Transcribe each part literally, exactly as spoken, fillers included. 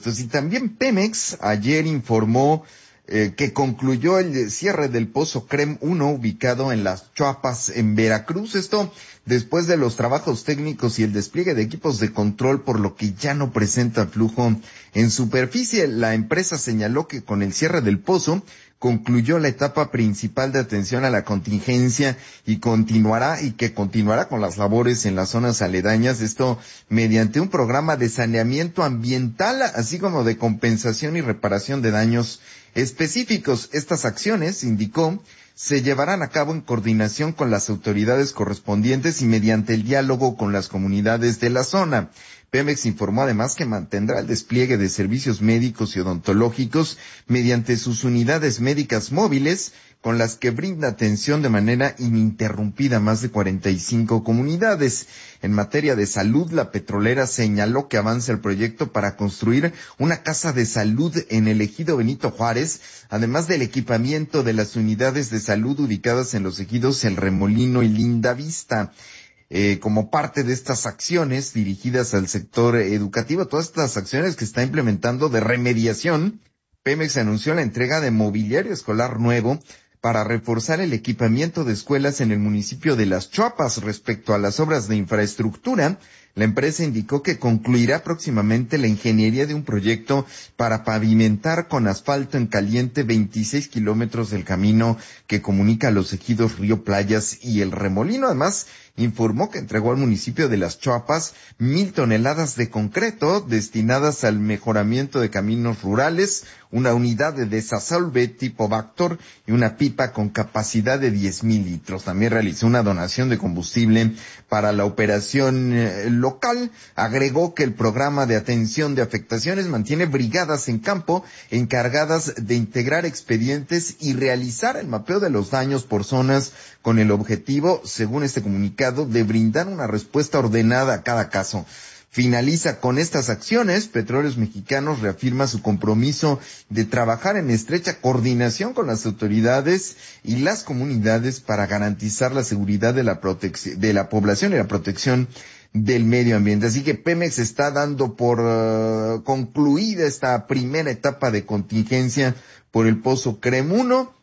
Y también Pemex ayer informó eh, que concluyó el cierre del pozo CREM uno ubicado en Las Chuapas, en Veracruz. Esto después de los trabajos técnicos y el despliegue de equipos de control, por lo que ya no presenta flujo en superficie. La empresa señaló que con el cierre del pozo concluyó la etapa principal de atención a la contingencia y continuará y que continuará con las labores en las zonas aledañas, esto mediante un programa de saneamiento ambiental, así como de compensación y reparación de daños específicos. Estas acciones, indicó, se llevarán a cabo en coordinación con las autoridades correspondientes y mediante el diálogo con las comunidades de la zona. Pemex informó además que mantendrá el despliegue de servicios médicos y odontológicos mediante sus unidades médicas móviles, con las que brinda atención de manera ininterrumpida a más de cuarenta y cinco comunidades. En materia de salud, la petrolera señaló que avanza el proyecto para construir una casa de salud en el ejido Benito Juárez, además del equipamiento de las unidades de salud ubicadas en los ejidos El Remolino y Linda Vista. Eh, como parte de estas acciones dirigidas al sector educativo, todas estas acciones que está implementando de remediación, Pemex anunció la entrega de mobiliario escolar nuevo para reforzar el equipamiento de escuelas en el municipio de Las Chuapas. Respecto a las obras de infraestructura, la empresa indicó que concluirá próximamente la ingeniería de un proyecto para pavimentar con asfalto en caliente veintiséis kilómetros del camino que comunica los ejidos Río Playas y El Remolino. Además, informó que entregó al municipio de Las Chuapas mil toneladas de concreto destinadas al mejoramiento de caminos rurales, una unidad de desasolve tipo Vactor y una pipa con capacidad de diez mil litros. También realizó una donación de combustible para la operación eh, local. Agregó que el programa de atención de afectaciones mantiene brigadas en campo encargadas de integrar expedientes y realizar el mapeo de los daños por zonas, con el objetivo, según este comunicado, de brindar una respuesta ordenada a cada caso. Finaliza con estas acciones. Petróleos Mexicanos reafirma su compromiso de trabajar en estrecha coordinación con las autoridades y las comunidades para garantizar la seguridad de la protec- de la población y la protección del medio ambiente. Así que Pemex está dando por uh, concluida esta primera etapa de contingencia por el pozo CREM uno.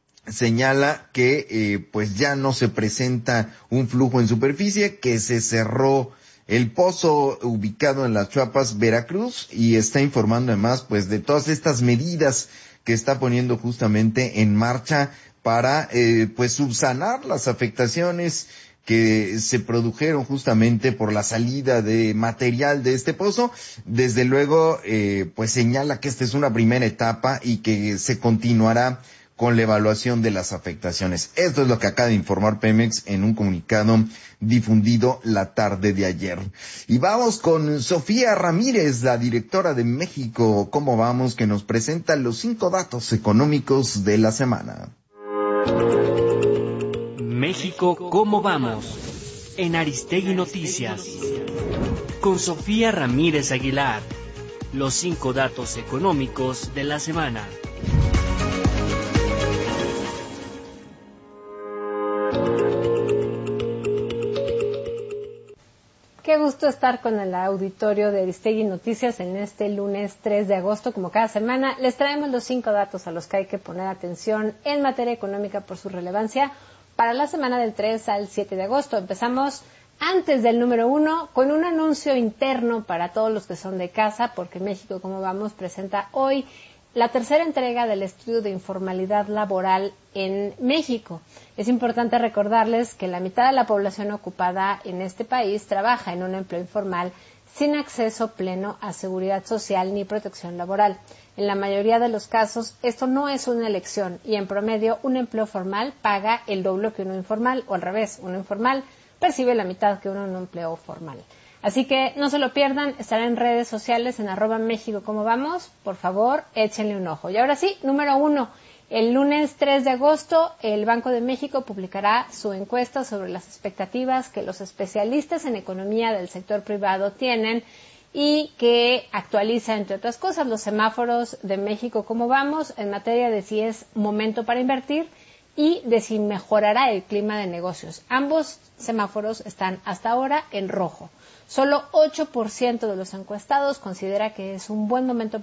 Señala que eh, pues ya no se presenta un flujo en superficie, que se cerró el pozo ubicado en Las Chuapas, Veracruz, y está informando además pues de todas estas medidas que está poniendo justamente en marcha para eh, pues subsanar las afectaciones que se produjeron justamente por la salida de material de este pozo. Desde luego eh, pues señala que esta es una primera etapa y que se continuará con la evaluación de las afectaciones. Esto es lo que acaba de informar Pemex en un comunicado difundido la tarde de ayer. Y vamos con Sofía Ramírez, la directora de México ¿Cómo vamos?, que nos presenta los cinco datos económicos de la semana. México ¿Cómo vamos? En Aristegui Noticias. Con Sofía Ramírez Aguilar. Los cinco datos económicos de la semana. Qué gusto estar con el auditorio de Aristegui Noticias en este lunes tres de agosto. Como cada semana, les traemos los cinco datos a los que hay que poner atención en materia económica por su relevancia para la semana del tres al siete de agosto. Empezamos antes del número uno con un anuncio interno para todos los que son de casa, porque México ¿Cómo vamos? Presenta hoy la tercera entrega del estudio de informalidad laboral en México. Es importante recordarles que la mitad de la población ocupada en este país trabaja en un empleo informal sin acceso pleno a seguridad social ni protección laboral. En la mayoría de los casos, esto no es una elección y en promedio un empleo formal paga el doble que uno informal, o al revés, uno informal percibe la mitad que uno en un empleo formal. Así que no se lo pierdan, estará en redes sociales en arroba México ¿Cómo vamos? Por favor, échenle un ojo. Y ahora sí, número uno, el lunes tres de agosto, el Banco de México publicará su encuesta sobre las expectativas que los especialistas en economía del sector privado tienen y que actualiza, entre otras cosas, los semáforos de México ¿Cómo vamos? En materia de si es momento para invertir y de si mejorará el clima de negocios. Ambos semáforos están hasta ahora en rojo. Solo ocho por ciento de los encuestados considera que es un buen momento